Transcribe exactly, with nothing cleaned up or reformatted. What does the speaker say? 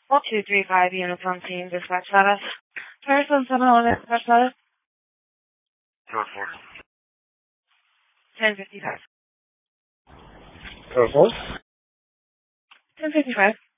two three five Uniform Team, dispatch status. Person seven eleven, dispatch status. Code four. ten fifty-five. Code four. ten fifty-five.